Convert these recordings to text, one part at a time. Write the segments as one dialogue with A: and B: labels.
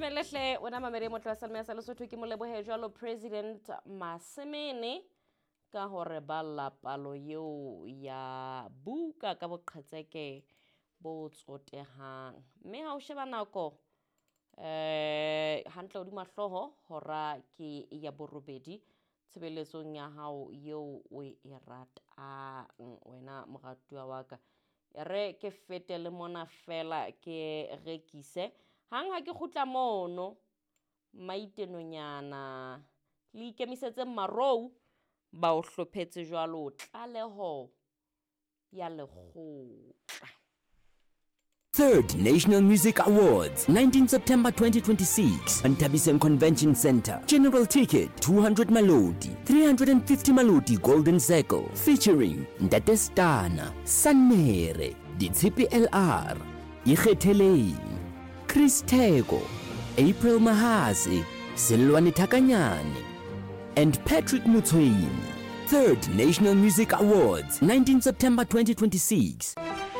A: Dumelehle ona mamere motla salme sa Lesotho ke molebohe jwalo President Masemene ka hore ba lapalo yeo ya buka ka boqhetseke bo tsotehang mme ha o sheba nako hantle o di mahloho hora ke ya borobedi tshebeletsong ya hao yeo o e ratang wena moratuwa wa ka re ke fete le mona fela ke rekise hang ha ke khutla mono maitenonyana le ikemisetse marou ba o hlophetse jwalo tlaleho ya lekgotla.
B: Third National Music Awards, 19 September 2026, Ntabiseng Convention Center. General ticket, 200 Malodi, 350 Malodi Golden Circle, featuring Ntate Stana, Sanmere, Ditshipi LR, Ikgetheleng, Chris Tego, April Mahasi, Silwane Takanyane, and Patrick Mutsweni. Third National Music Awards, 19 September 2026.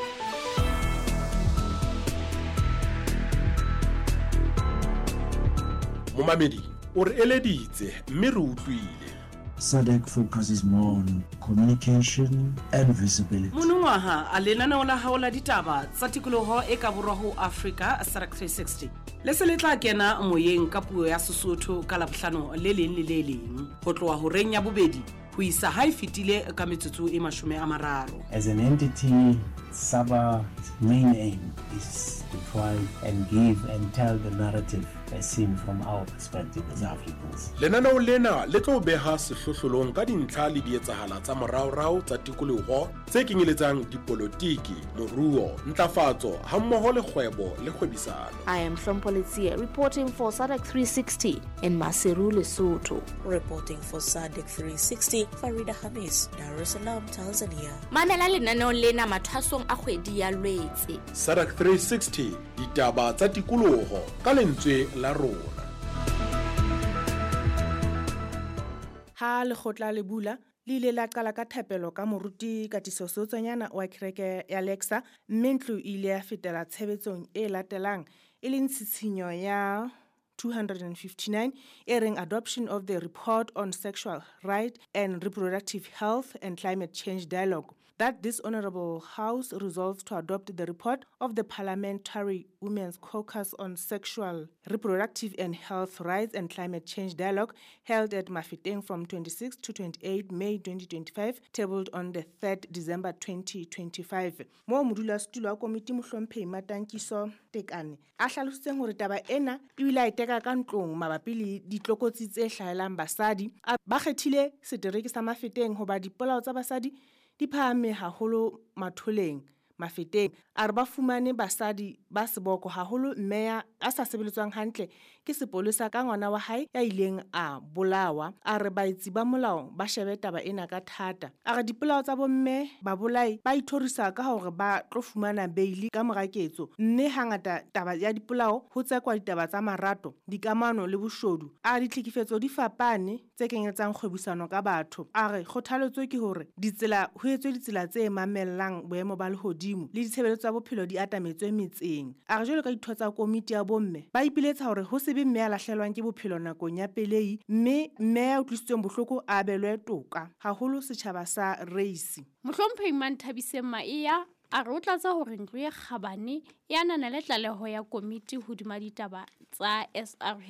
C: Momamedi o re eleditse mme re utlwile.
D: SADC focuses more on communication and visibility.
E: Monongwaha a lenaneo la hao la ditaba tsa tikoloho e ka borwa ho Africa SADC 360 le se le tla kena moyeng ka puo ya Sesotho ka Labohlano le leng le le leng ho tloha ho reng ya bobedi ho isa ha e fitile ka metsotso e 30.
D: As an entity, SABA's main aim is to try and give and tell the narrative as seen from our perspective as Africans.
C: Lenaneo lena le tlo beha sehlohlolong ka dintlha le dietsahala tsa moraorao tsa tikoloho tse kenyeletsang dipolotiki, moruo, ntlafatso hammoho le kgwebo le kgwebisano.
F: I am Shompolitsia reporting for SADC 360 in Maseru, Lesotho.
G: Reporting for SADC 360, Farida Hamis, Dar es Salaam, Tanzania.
F: Mamela lenaneo lena mathwasong a kgwedi ya Lwetse.
C: SADC 360, ditaba tsa tikoloho ka lentswe la rona.
E: Ha lekgotla le bula le ile la qala ka thapelo ka moruti Katisosotsonyana wa kereke ya Lexa mme ntlo ile ya fetela tshebetsong e latelang e leng tshitshinyo ya 259 airing adoption of the report on sexual right and reproductive health and climate change dialogue, that this honorable house resolves to adopt the report of the Parliamentary Women's Caucus on Sexual, Reproductive and Health Rights and Climate Change Dialogue held at Mafeteng from 26 to 28 May 2025, tabled on the 3rd December 2025. Mo modulasetulo wa komiti Mohlomphehi Matankiso Tekane a hlalositseng hore taba ena e ile a iteka ka ntlong mabapi le ditlokotsi tse hlahelang basadi ba kgethile setereke sa Mafeteng hoba dipolao tsa basadi di phahame haholo matholeng Mafeteng a re ba fumane basadi ba seboko haholo mme a sa sebeletswang hantle ke sepolesa ka ngwana wa hae ya ileng a bolawa. A re baitsi ba molao ba shebe taba ena ka thata. A re dipolao tsa bomme ba bolai ba ithorisa ka hore ba tlo fumana beili ka moraketso mme hangata taba ya dipolao ho tsekwa ditaba tsa marato, dikamano le boshodu. A re ditlhekefetso di fapane tse kenyetsang kgwebisano ka batho. A re kgothaletso ke hore ditsela ho etswe ditsela tse mamellang boemo ba lehodimo le ditshebeletso tsa bophelo di atametswe metseng. A re jwalo ka ditho tsa komiti ya bomme ba ipiletsa hore ho se be mme a lahlelwang ke bophelo nakong ya pelei mme mme ya utlwisitsweng bohloko a belwe toka haholo setjhaba sa Reisi.
H: Mohlomphehi Manthabiseng Maia a re o tlatsa hore ntlo e kgabane e anana le tlaleho ya komiti hodima ditaba tsa SRH